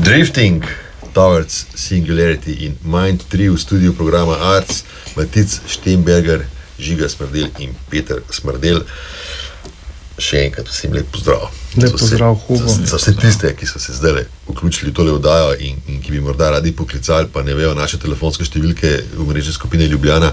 Drifting Towards Singularity in Mind 3 v studiu programa Arts, Matic Štemberger, Žiga Smrdel in Peter Smrdel. Še enkrat vsem lep pozdrav. Lep pozdrav, Hugo. Za vse tiste, ki so se zdaj vključili tole oddajo in ki bi morda radi poklicali, pa ne vejo naše telefonske številke v mreži skupine Ljubljana,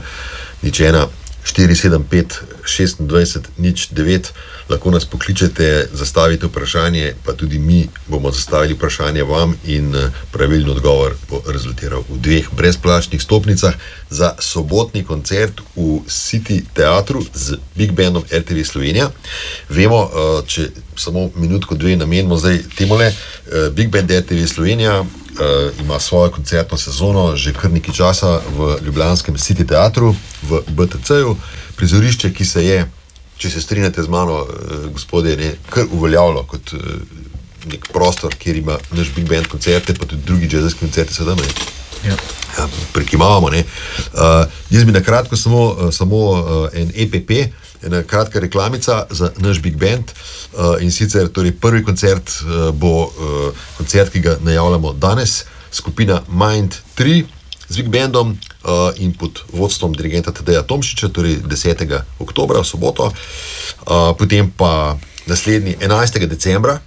475 26 09. Lahko nas pokličete, zastavite vprašanje, pa tudi mi bomo zastavili vprašanje vam in pravilni odgovor bo rezultiral v 2 brezplačnih stopnicah za sobotni koncert v City teatru z Big Bandom RTV Slovenija. Vemo, če samo minutko 2 namenimo zdaj temole, Big Band RTV Slovenija ima svojo koncertno sezono že kar nekaj časa v ljubljanskem City teatru v BTC-ju. Prizorišče, ki se je, če se strinjate z mano, gospodje, kar uveljavilo kot nek prostor, kjer ima naš Big Band koncerte, pa tudi drugi jazzovski koncerti sedaj, Ja. Prikimavamo, ne. Jaz bi na kratko samo en EPP, ena kratka reklamica za naš Big Band, in sicer torej prvi koncert bo koncert, ki ga najavljamo danes, skupina Mind 3 z Big Bandom in pod vodstvom dirigenta Tadeja Tomšiča, torej 10. oktobra v soboto. Potem pa naslednji 11. decembra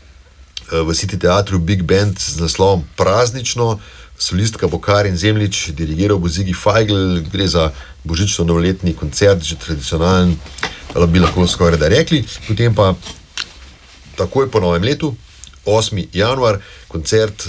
v City teatru Big Band z naslovom Praznično, solistka bo Karin Zemljič, dirigiral bo Zigi Feigl, gre za božično-novoletni koncert, že tradicionalen, bi lahko skoraj da rekli. Potem pa takoj po novem letu, 8. januar, koncert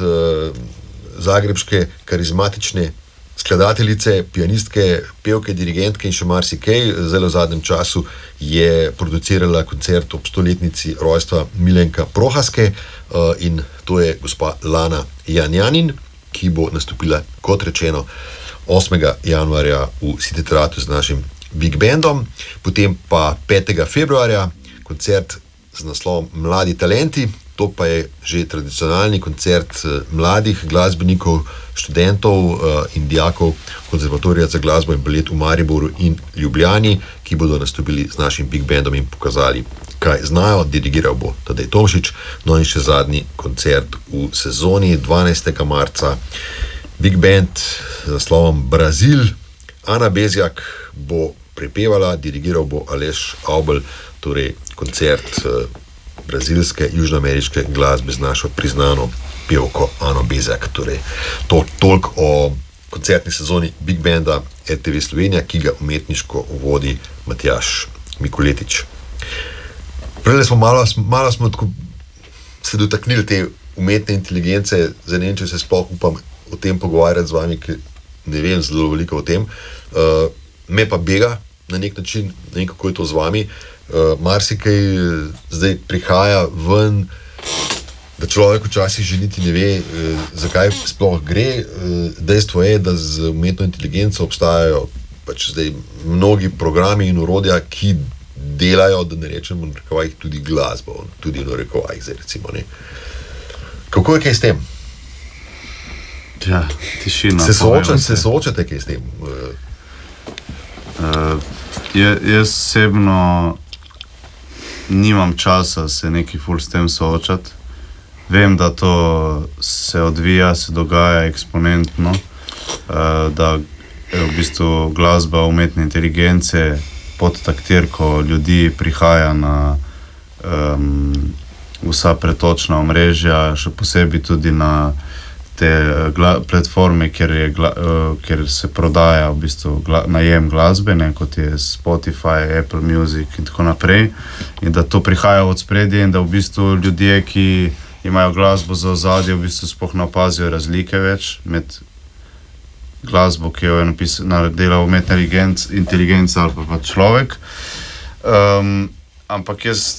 zagrebške karizmatične skladateljice, pianistke, pevke, dirigentke in še marsikaj. Zelo v zadnjem času je producirala koncert ob 100-letnici rojstva Milenka Prohaske in to je gospa Lana Janjanin, ki bo nastopila, kot rečeno, 8. januarja v City teatru z našim Big Bandom. Potem pa 5. februarja koncert z naslovom Mladi talenti. To pa je že tradicionalni koncert mladih glasbenikov, študentov in dijakov Konzervatorija za glasbo in balet v Mariboru in Ljubljani, ki bodo nastopili z našim Big Bandom in pokazali, kaj znajo. Dirigiral bo Tadej Tomšič. No in še zadnji koncert v sezoni 12. marca. Big Band z naslovom Brazil. Ana Bezjak bo prepevala, dirigiral bo Aleš Avbelj, torej koncert brazilske, južnoameriške glasbe z našo priznano pevko Ano Bezjak. Torej, toliko o koncertni sezoni Big Banda RTV Slovenija, ki ga umetniško vodi Matjaž Mikuletič. Prej smo malo tako se dotaknili te umetne inteligence, zdaj ne vem, če se sploh upam o tem pogovarjati z vami, ker ne vem zelo veliko o tem. Me pa bega na nek način, ne vem, kako je to z vami. Marsikaj zdaj prihaja ven, da človek včasih že niti ne ve, zakaj sploh gre. Dejstvo je, da z umetno inteligenco obstajajo pač zdaj mnogi programi in orodja, ki delajo, da ne rečem v narekovajih, tudi glasbo, tudi v narekovajih zdaj recimo, ne. Kako je kaj s tem? Ja, tišina. Se soočate kaj s tem? Jaz osebno nimam časa se neki ful s tem soočati. Vem, da to se odvija, se dogaja eksponentno, da v bistvu glasba umetne inteligence pod taktirko ljudi prihaja na vsa pretočna omrežja, še posebej tudi na te platforme, kjer se prodaja v bistvu najem glasbe, ne, kot je Spotify, Apple Music in tako naprej. In da to prihaja od spredje in da v bistvu ljudje, ki imajo glasbo za ozadje, v bistvu sploh ne opazijo razlike več med glasbo, ki jo je naredila umetna inteligenca ali pa človek. Ampak jaz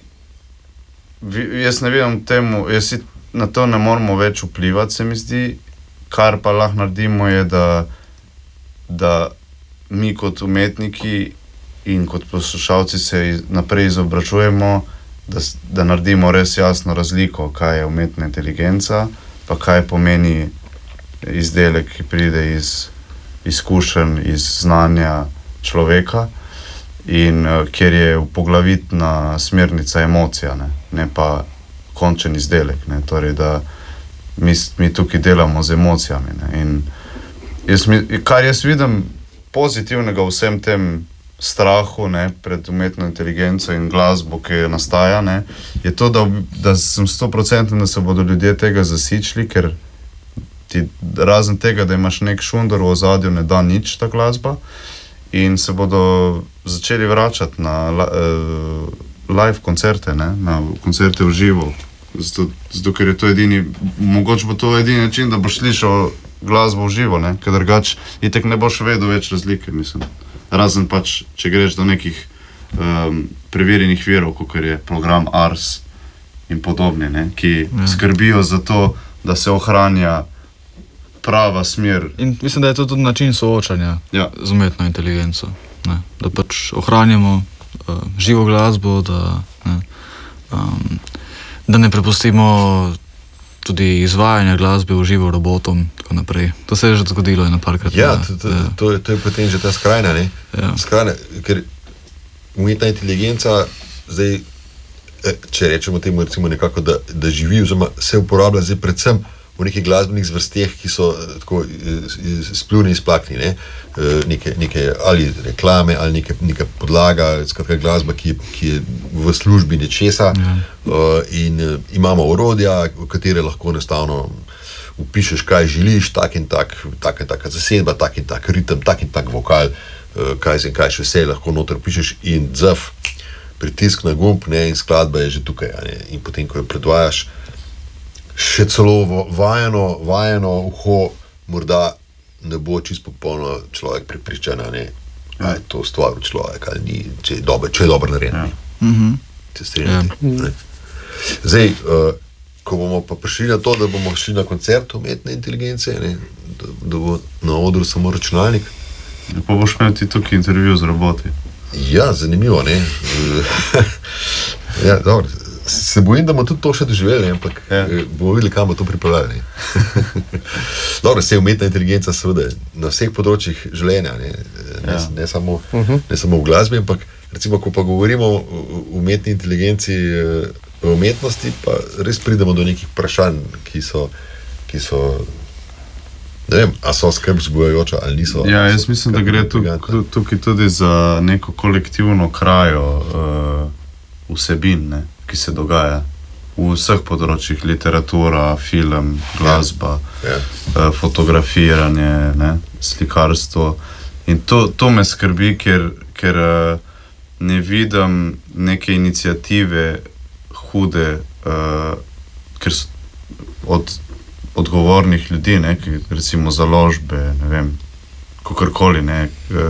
ne vidim temu, na to ne moramo več vplivati, se mi zdi. Kar pa lahko naredimo je, da mi kot umetniki in kot poslušalci se naprej izobražujemo, da naredimo res jasno razliko, kaj je umetna inteligenca, pa kaj pomeni izdelek, ki pride iz izkušenj, iz znanja človeka in kjer je poglavitna smernica emocija, ne pa končen izdelek, ne. Torej, da mi tukaj delamo z emocijami. Ne? In kar jaz vidim pozitivnega v vsem tem strahu, ne, pred umetno inteligenco in glasbo, ki nastaja, ne, je to, da sem 100%, da se bodo ljudje tega zasičili, ker ti razen tega, da imaš nek šundor v ozadju, ne da nič ta glasba in se bodo začeli vračati na live koncerte, ne, na koncerte v živo. Zato, ker je to mogoče bo to edini način, da boš slišal glasbo v živo, ne, ker drugače itek ne boš vedel več razlike, mislim. Razen pač, če greš do nekih preverjenih virov, kot je program Ars in podobni, ne, ki skrbijo za to, da se ohranja prava smer. In mislim, da je to tudi način soočanja z umetno inteligenco. Ne, da pač ohranjamo živo glasbo, da ne prepustimo tudi izvajanja glasbe v živo robotom, tako naprej. To se je že zgodilo eno parkrat. Ja, to je potem že ta skrajna, ne? Ja. Skrajna, ker umetna inteligenca zdaj, če rečemo temu recimo nekako, da živi, oziroma se uporablja zdaj predvsem v nekih glasbenih zvrsteh, ki so tako spljuni in splakni, ne? Neke ali reklame, ali neka podlaga, skratka glasba, ki je v službi nečesa, in imamo orodja, v katere lahko enostavno upišeš, kaj želiš, tak in taka zasedba, tak in tak ritem, tak in tak vokal, kaj še vse lahko noter pišeš in pritisk na gumb, ne, in skladba je že tukaj, ne? In potem, ko jo predvajaš, še celo vajeno uho morda ne bo čisto popolno človek prepričan, ne, je to stvar v človek, ali ni, če je dobro narejen. Če strinjate. Zdaj, ko bomo pa prišli na to, da bomo šli na koncert umetne inteligence, ne, da bo na odru samo računalnik. Pa boš imel ti tukaj intervju z roboti. Ja, zanimivo, ne. Ja, dobro. Se bojim, da bomo tudi to še doživeli, ampak bomo videli, kam bo to pripeljali. Dobro, se je umetna inteligenca seveda na vseh področjih življenja, ne samo v glasbi, ampak recimo, ko pa govorimo o umetni inteligenci v umetnosti, pa res pridemo do nekih vprašanj, ki so ne vem, a so skrb vzbujajoča ali niso. Ja, jaz mislim, da gre tukaj tudi za neko kolektivno krajo vsebin, ne, ki se dogaja v vseh področjih, literatura, film, glasba, fotografiranje, ne, slikarstvo. In to me skrbi, ker ne vidim neke iniciative hude, ker so od odgovornih ljudi, ne, recimo založbe, ne vem, kakorkoli, ne,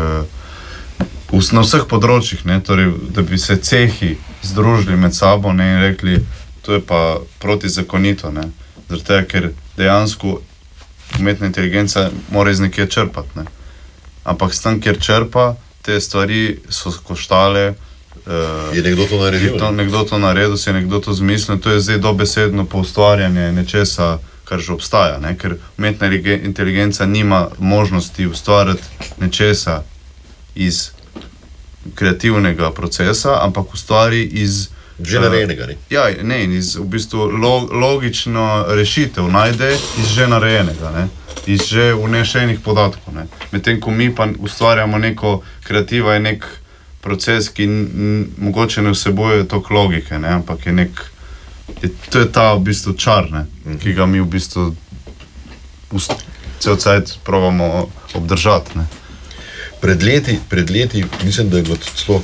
na vseh področjih, ne, torej, da bi se cehi združili med sabo, ne, in rekli, to je pa protizakonito, ne, zaradi tega, ker dejansko umetna inteligenca mora iz nekje črpati, ne, ampak s tem, kjer črpa, te stvari so koštale, je nekdo to naredil? Nekdo to naredil, si je nekdo to zmislil, to je zdaj dobesedno poustvarjanje nečesa, kar že obstaja, ne, ker umetna inteligenca nima možnosti ustvarjati nečesa iz kreativnega procesa, ampak ustvari iz že narejenega, ne? Ja, ne, iz v bistvu logično rešitev najde iz že narejenega, ne, iz že vnešenih podatkov, ne. Medtem ko mi pa ustvarjamo neko kreativa, je nek proces, ki mogoče ne vsebuje toliko logike, ne, ampak je to je ta v bistvu čar, ne, ki ga mi v bistvu cel cajt probamo obdržati, ne. Pred leti, mislim, da je bilo celo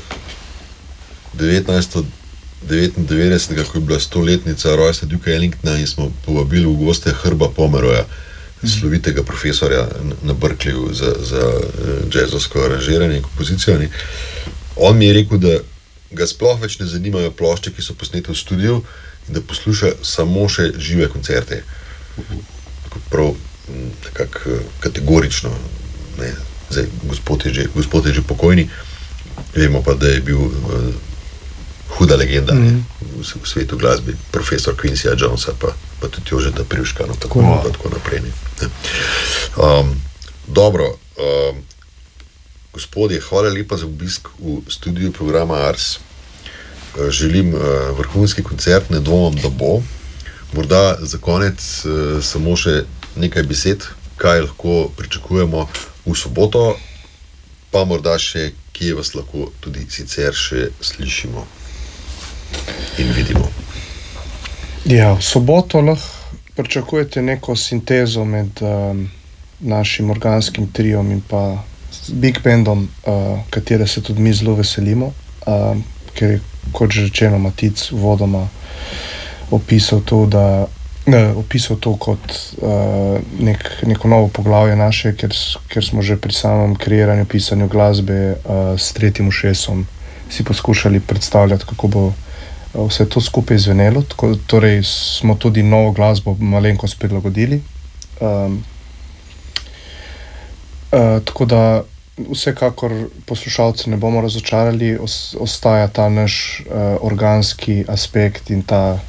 1999, ko je bila 100-letnica rojstva Duka Ellingtona in smo povabili v goste Herba Pomeroja, slovitega profesorja na Berkeleyju za jazzovsko aranžiranje in kompozicijo. On mi je rekel, da ga sploh več ne zanimajo plošče, ki so posnete v studiu, in da posluša samo še žive koncerte. Prav nekako kategorično, ne. Zdaj, gospod je že pokojni, vemo pa, da je bil huda legenda, v svetu glasbi, profesor Quincyja Jonesa, pa tudi Jožeta Privška, no, tako naprej. Dobro, gospodje, hvala lepa za obisk v studiu programa Ars. Želim vrhunski koncert, ne dvomim, da bo. Morda za konec samo še nekaj besed, kaj lahko pričakujemo v soboto, pa morda še, kje vas lahko tudi sicer še slišimo in vidimo. Ja, v soboto lahko pričakujete neko sintezo med našim organskim triom in pa Big Bandom, katere se tudi mi zelo veselimo, ker je, kot že rečeno, Matic uvodoma opisal to kot neko novo poglavje naše, ker smo že pri samem kreiranju, pisanju glasbe s tretjim ušesom si poskušali predstavljati, kako bo vse to skupaj izvenelo. Torej smo tudi novo glasbo malenkost prilagodili. Tako da vsekakor poslušalce ne bomo razočarali, ostaja ta naš organski aspekt in ta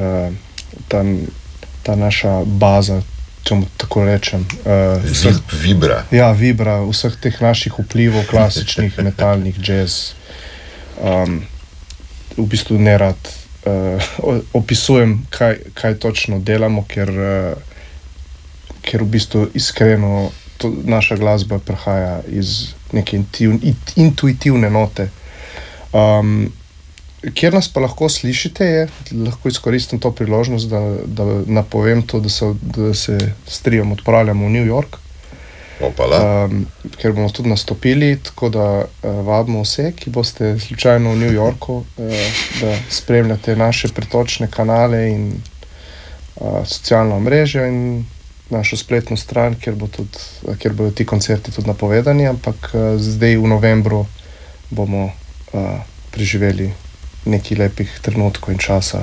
naša baza, če mu tako rečem. Vibra. Ja, vibra vseh teh naših vplivov, klasičnih, metalnih, jazz. V bistvu ne rad opisujem, kaj točno delamo, ker v bistvu iskreno naša glasba prihaja iz neke intuitivne note. Kjer nas pa lahko slišite, lahko izkoristim to priložnost, da napovem to, da se s triom odpravljamo v New York, ker bomo tudi nastopili, tako da vabimo vse, ki boste slučajno v New Yorku, da spremljate naše pretočne kanale in socialna omrežja in našo spletno stran, kjer bodo ti koncerti tudi napovedani, ampak zdaj v novembru bomo preživeli nekaj lepih trenutkov in časa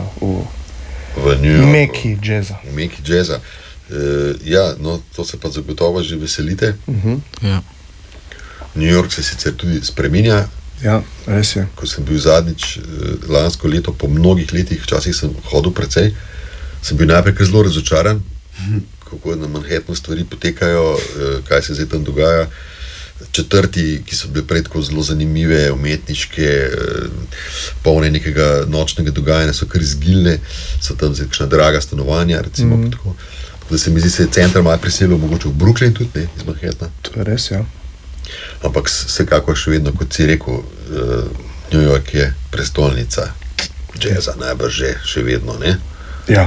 v meki džeza. V meki džeza. Ja, no, to se pa zagotovo že veselite. Ja. New York se sicer tudi spreminja. Ja, res je. Ko sem bil zadnjič lansko leto, po mnogih letih, včasih sem hodil precej, sem bil najprej kar zelo razočaran, kako na Manhattanu stvari potekajo, kaj se zdaj tam dogaja. Četrti, ki so bile prej tako zelo zanimive, umetniške, polne nekega nočnega dogajanja, so kar izgilne, so tam zdaj kakšna draga stanovanja, recimo. Tako da se mi zdi, se je center malo preselil, mogoče v Brooklyn tudi, ne, iz Manhattana. To je res, ja. Ampak vsekako še vedno, kot si rekel, New York je prestolnica jazza, najbrž še vedno, ne? Ja.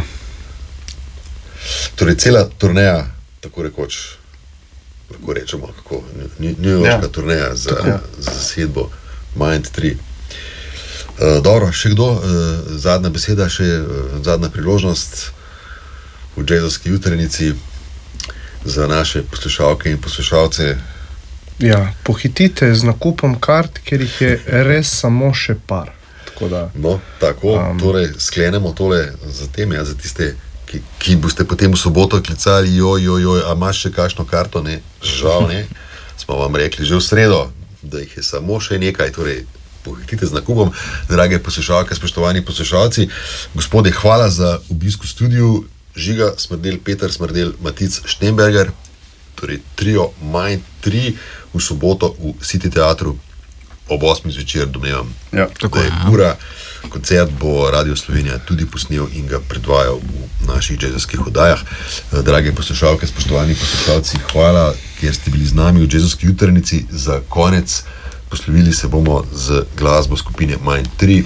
Torej, cela turneja, tako rekoč, lahko rečemo, kako, New Yorkska turneja za zasedbo Mind 3. Dobro, še kdo? Zadnja beseda, še zadnja priložnost v jazzovski jutrenici za naše poslušalke in poslušalce. Ja, pohitite z nakupom kart, ker jih je res samo še par. Tako da, no, tako, torej sklenemo tole za tem, za tiste, ki boste potem v soboto klicali, a imaš še kakšno karto, ne? Žal, ne? Smo vam rekli že v sredo, da jih je samo še nekaj, torej pohitite z nakupom. Drage poslušalke, spoštovani poslušalci, gospode, hvala za obisk v studiu. Žiga Smrdel, Peter Smrdel, Matic Štemberger, torej trio Mind 3 v soboto v City teatru ob 8. zvečer, domnevam. ja. Tako je. Ura. Koncert bo Radio Slovenija tudi posnel in ga predvajal v naših jazzovskih oddajah. Drage poslušalke, spoštovani poslušalci, hvala, ker ste bili z nami v jazzovski jutrenici. Za konec poslovili se bomo z glasbo skupine Mind 3.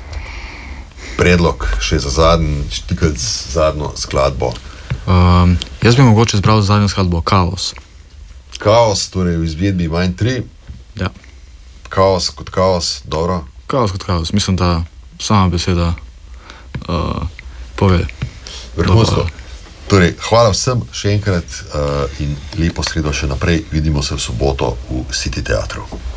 Predlog še za zadnji štikelc, zadnjo skladbo. Jaz bi mogoče izbral zadnjo skladbo Kaos. Kaos, torej v izvedbi Mind 3. Ja. Kaos kot kaos, dobro. Kaos kot kaos. Mislim, da sama beseda pove. Vrhunsko. Torej, hvala vsem še enkrat in lepo sredo še naprej. Vidimo se v soboto v City teatru.